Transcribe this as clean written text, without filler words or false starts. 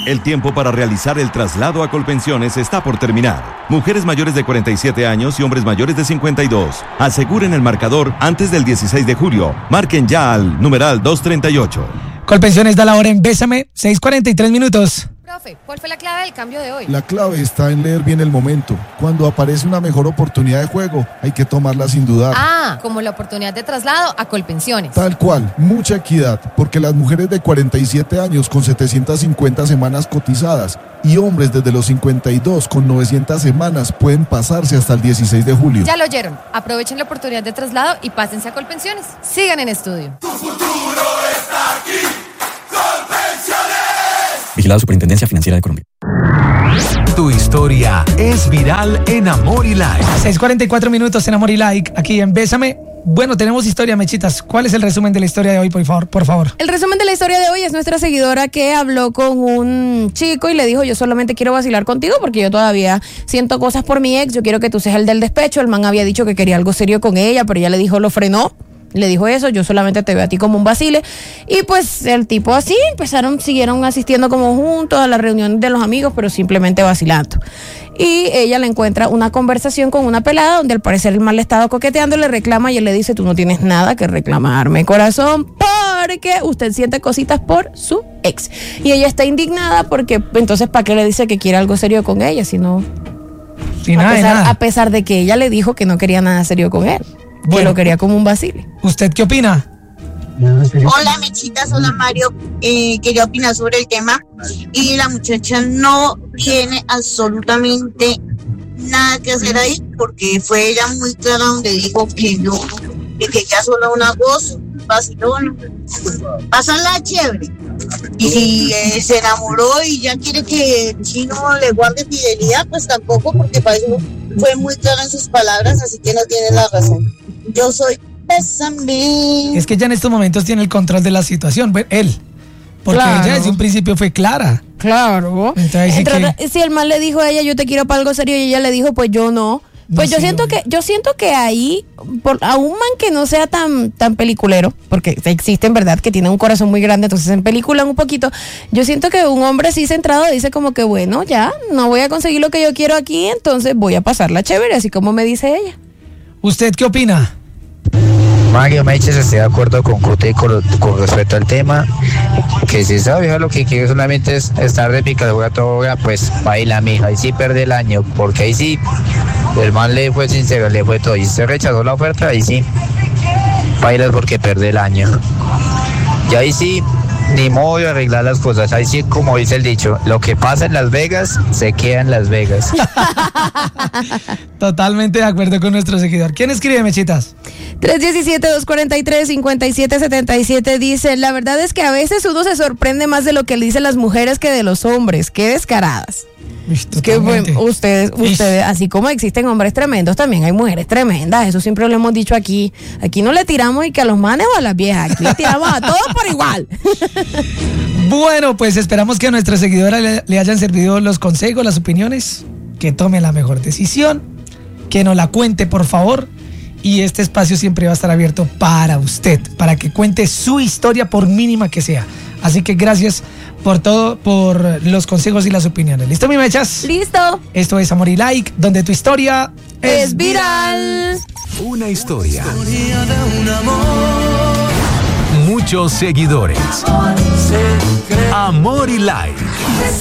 El tiempo para realizar el traslado a Colpensiones está por terminar. Mujeres mayores de 47 años y hombres mayores de 52. Aseguren el marcador antes del 16 de julio. Marquen ya al numeral 238. Colpensiones da la hora en Bésame, 6:43 minutos. Profe, ¿cuál fue la clave del cambio de hoy? La clave está en leer bien el momento. Cuando aparece una mejor oportunidad de juego, hay que tomarla sin dudar. Ah, como la oportunidad de traslado a Colpensiones. Tal cual, mucha equidad, porque las mujeres de 47 años con 750 semanas cotizadas y hombres desde los 52 con 900 semanas pueden pasarse hasta el 16 de julio. Ya lo oyeron, aprovechen la oportunidad de traslado y pásense a Colpensiones. Sigan en estudio. Tu futuro está aquí. Colpensiones. Vigilado Superintendencia Financiera de Colombia. Tu historia es viral en Amor y Like. 6:44 minutos en Amor y Like, aquí en Bésame. Bueno, tenemos historia, Mechitas. ¿Cuál es el resumen de la historia de hoy, por favor? El resumen de la historia de hoy es nuestra seguidora que habló con un chico y le dijo: yo solamente quiero vacilar contigo porque yo todavía siento cosas por mi ex, yo quiero que tú seas el del despecho. El man había dicho que quería algo serio con ella, pero ella le dijo, lo frenó. Le dijo eso, yo solamente te veo a ti como un vacile. Y pues el tipo así, siguieron asistiendo como juntos a la reunión de los amigos, pero simplemente vacilando. Y ella le encuentra una conversación con una pelada donde al parecer el man le estaba coqueteando, le reclama y él le dice: tú no tienes nada que reclamarme, corazón, porque usted siente cositas por su ex. Y ella está indignada porque entonces ¿para qué le dice que quiere algo serio con ella? A pesar de que ella le dijo que no quería nada serio con él. Que lo quería como un vacile. ¿Usted qué opina? Hola, Mechitas, hola Mario. Quería opinar sobre el tema. Y la muchacha no tiene absolutamente nada que hacer ahí, porque fue ella muy clara donde dijo que no, que ya solo una voz, vacilón, pasarla chévere. Y si se enamoró y ya quiere que el chino le guarde fidelidad, pues tampoco, porque para eso fue muy clara en sus palabras, así que no tiene la razón. Yo soy Bésame. Es que ya en estos momentos tiene el control de la situación, él. Porque ella desde un principio fue clara. Claro. Entonces, si el man le dijo a ella, yo te quiero para algo serio, y ella le dijo, pues yo no. Pues yo siento que ahí, a un man que no sea tan peliculero, porque existen, ¿verdad?, que tienen un corazón muy grande, entonces en peliculan un poquito. Yo siento que un hombre así centrado dice como que, bueno, ya, no voy a conseguir lo que yo quiero aquí, entonces voy a pasarla chévere, así como me dice ella. ¿Usted qué opina? Mario Meches, estoy de acuerdo con Cute con respecto al tema, que si esa vieja lo que quiere solamente es estar de picadura toda, pues baila, mija, ahí sí pierde el año, porque ahí sí el man le fue sincero, le fue todo, y se rechazó la oferta, ahí sí bailas porque pierde el año. Y ahí sí, ni modo de arreglar las cosas, ahí sí, como dice el dicho, lo que pasa en Las Vegas, se queda en Las Vegas. Totalmente de acuerdo con nuestro seguidor. ¿Quién escribe, Mechitas? 317-243-5777 dice: la verdad es que a veces uno se sorprende más de lo que le dicen las mujeres que de los hombres. Qué descaradas. Es que bueno, ustedes, así como existen hombres tremendos, también hay mujeres tremendas. Eso siempre lo hemos dicho aquí. Aquí no le tiramos y que a los manes o a las viejas. Aquí le tiramos a todos por igual. Bueno, pues esperamos que a nuestra seguidora le hayan servido los consejos, las opiniones. Que tome la mejor decisión. Que nos la cuente, por favor. Y este espacio siempre va a estar abierto para usted, para que cuente su historia, por mínima que sea. Así que gracias por todo, por los consejos y las opiniones. ¿Listo, mi Mechas? ¡Listo! Esto es Amor y Like, donde tu historia es viral. Una historia. De un amor. Muchos seguidores. Amor y Like.